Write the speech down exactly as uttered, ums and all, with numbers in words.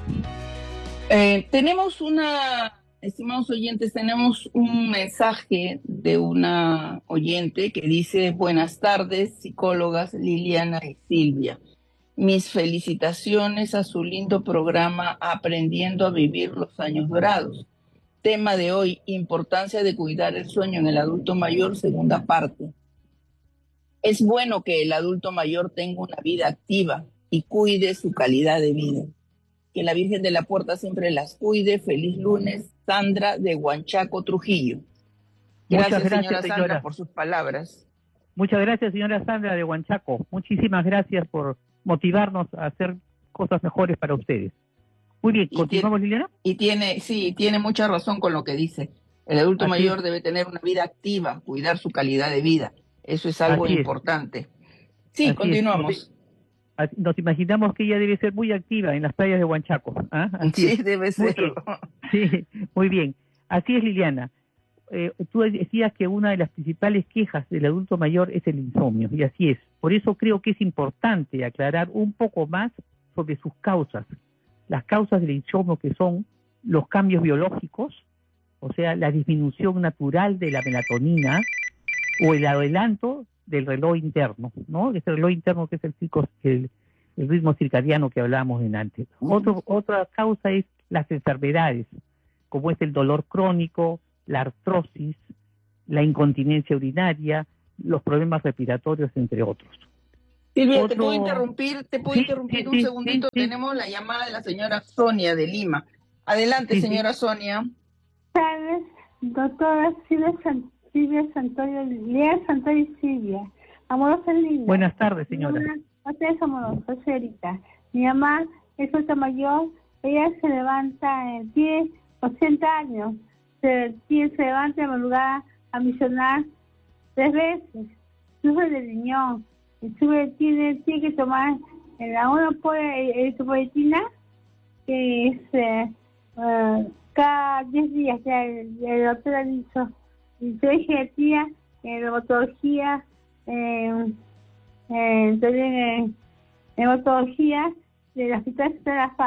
Eh, tenemos una, estimados oyentes, tenemos un mensaje de una oyente que dice: buenas tardes, psicólogas Liliana y Silvia. Mis felicitaciones a su lindo programa Aprendiendo a Vivir los Años Dorados. Tema de hoy: importancia de cuidar el sueño en el adulto mayor, segunda parte. Es bueno que el adulto mayor tenga una vida activa y cuide su calidad de vida. Que la Virgen de la Puerta siempre las cuide. Feliz lunes, Sandra de Huanchaco, Trujillo. Muchas Gracias, gracias, señora Sandra, señora. por sus palabras. Muchas gracias, señora Sandra de Huanchaco. Muchísimas gracias por motivarnos a hacer cosas mejores para ustedes. Muy bien, Y ¿continuamos, tiene, Liliana? y tiene, sí, tiene mucha razón con lo que dice. El adulto Así es, mayor debe tener una vida activa, cuidar su calidad de vida. Eso es algo así es, importante. Sí, así es. Nos, continuamos. así- nos imaginamos que ella debe ser muy activa en las playas de Huanchaco. ¿Ah? Así es. Sí, debe Muy serlo. bien. Sí, muy bien. Así es, Liliana. Eh, tú decías que una de las principales quejas del adulto mayor es el insomnio, y así es. Por eso creo que es importante aclarar un poco más sobre sus causas. Las causas del insomnio, que son los cambios biológicos, o sea, la disminución natural de la melatonina o el adelanto del reloj interno, ¿no? Ese reloj interno que es el, circo, el, el ritmo circadiano que hablábamos en antes. Otro, otra causa es las enfermedades, como es el dolor crónico, la artrosis, la incontinencia urinaria, los problemas respiratorios, entre otros. Silvia, ¿te puedo Otro, interrumpir? ¿Te puedo sí, sí, interrumpir un sí, sí, segundito? sí, Tenemos la llamada de la señora Sonia de Lima. Adelante, sí, sí. señora Sonia. Tardes, doctora Silvia, San, Silvia Santoyo, Lía Santoyo y Silvia. Amorosa linda. Buenas tardes, Mi señora. mamá, usted es amorosa, señorita. Mi mamá es otra mayor, ella se levanta, eh, tiene ochenta años, se, tiene, se levanta de madrugada a misionar tres veces, sufre de riñón, y sube, tiene, tiene que tomar en la una por eritropoyetina, que es eh, uh, cada diez días, ya el, el doctor ha dicho, y yo dije, tía, en reumatología, eh, eh, también en hematología, del hospital de la